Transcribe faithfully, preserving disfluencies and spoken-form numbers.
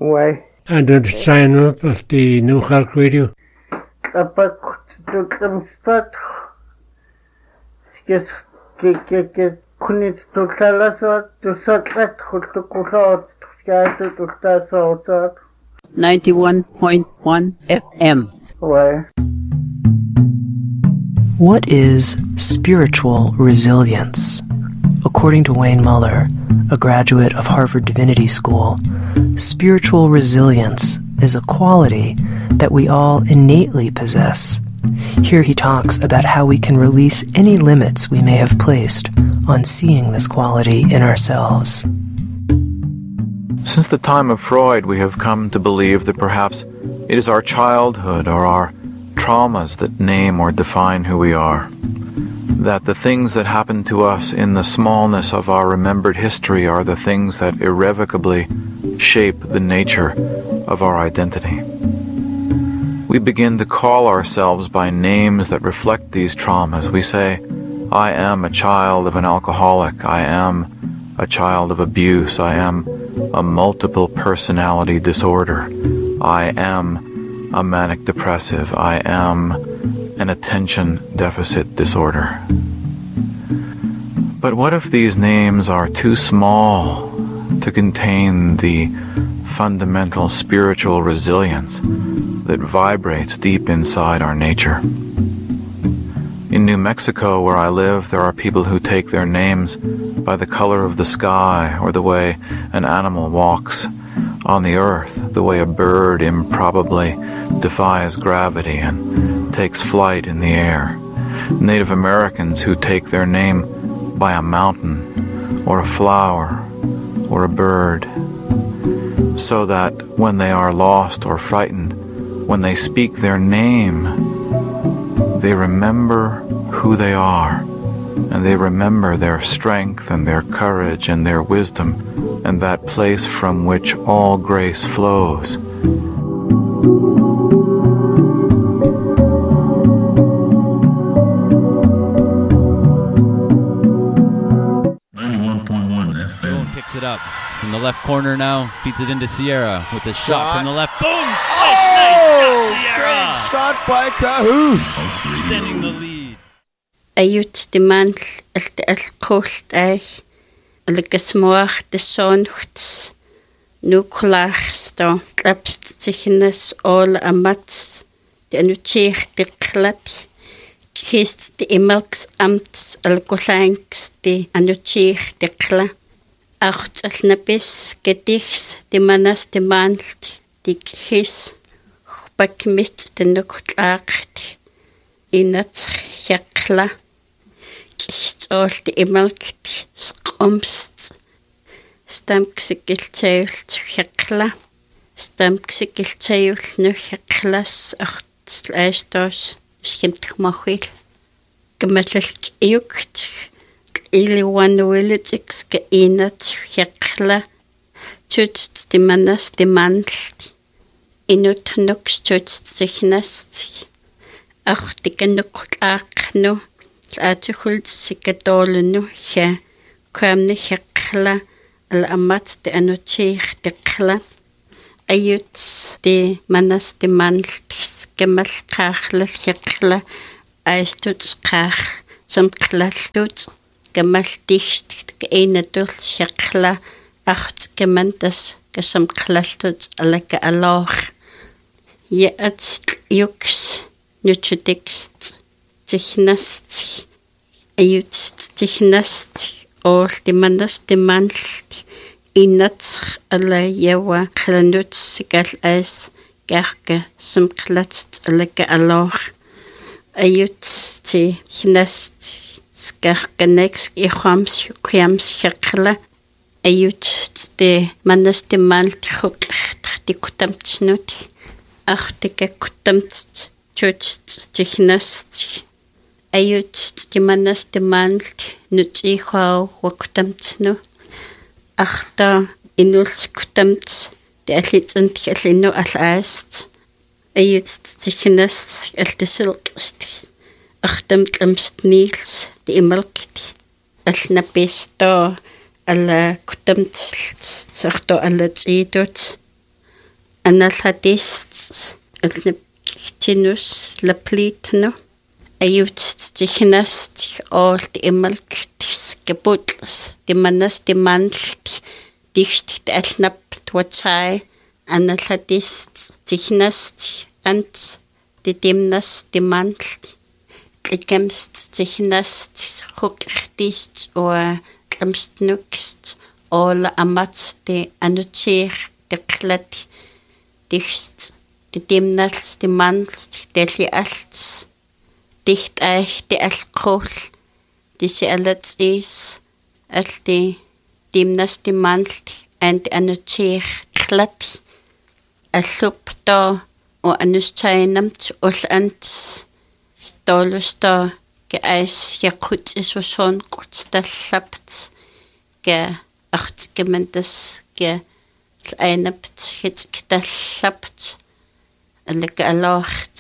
Why? And the sign up of the New York Radio. Kapag tutam start, kes ke ke ke kunit tutala so to satlat to kusa to to to so ninety-one point one F M. Why? What is spiritual resilience? According to Wayne Muller, a graduate of Harvard Divinity School, spiritual resilience is a quality that we all innately possess. Here he talks about how we can release any limits we may have placed on seeing this quality in ourselves. Since the time of Freud, we have come to believe that perhaps it is our childhood or our traumas that name or define who we are. That the things that happen to us in the smallness of our remembered history are the things that irrevocably shape the nature of our identity. We begin to call ourselves by names that reflect these traumas. We say, I am a child of an alcoholic. I am a child of abuse. I am a multiple personality disorder. I am a manic depressive. I am an attention deficit disorder. But what if these names are too small to contain the fundamental spiritual resilience that vibrates deep inside our nature? In New Mexico, where I live, there are people who take their names by the color of the sky or the way an animal walks on the earth, the way a bird improbably defies gravity and takes flight in the air. Native Americans who take their name by a mountain or a flower or a bird, so that when they are lost or frightened, when they speak their name, they remember who they are, and they remember their strength and their courage and their wisdom, and that place from which all grace flows. ninety-one point one F M. Picks it up in the left corner now, feeds it into Sierra with a shot, shot. from the left. Boom! Slice! Oh, nice shot, Sierra! Great shot by Cahoose. Extending the lead. Ayut de mantel de alcoholst eich, al gesmoach de sonchts, nuklachsto, klapst zichnes all amats, de anutich de klat, kist de imelks amts al golanks de anutich de kla, acht al nabis gedichs de manas de mantelt, de kis, bakmist de nuklacht, inat jakla. Kicht all de imelkt skomst stamksigiltayult jakla stamksigiltayult nu jaklas acht slaistos skimtmachil gemetlk iukt iliwanuilitix geinat jakla tut de manas de mantelt inut nux tut signast acht de genuklaqnu Atuhult sikatolunu he kwamne hekla al amat de anochich de kla ayut de manas de mantels gemal kachla hekla aistut kach som klastut gemal dicht geinatul hekla acht gemantas gesam klastut alaka aloch ye at yux nutritixt Tichnast, ayut tichnast, all the manas de mantelt, inat alla yawa klanut sigal as, garke som klatst alaka alor. Ayut tichnast, skarke nex ichams, kuyams shakla. Ayut de manas de mantelt, hukcht, de kutamtsnut, achtige kutamts, chut tichnast. Ayut de manas de mantelt nutsi khau waktamtsnu achta inuls kutamts de atlitsent kallinu alast ayut tichnas altisilqst achtam tlamst nils de imalkt alnapisto alla kutamts sarto alla tsidut Analhatist alniptinus laplitno ayutstighnast all imalktis gebutlas dimanas dimantlt dicht alnap twatai analhatist tighnast ant didimnas dimantlt kemst tighnast hukhtist or kemstnukst all amat de anutir de klat dicht didimnas dimantlt deli alts dicht eich de alkohol disse alats is alti dimnas dimantlt and anutir klat alupta og anustainamt ullant stolusta ge eis jakut is son gut dallapt ge acht gemendes ge einapt hit dallapt alle galocht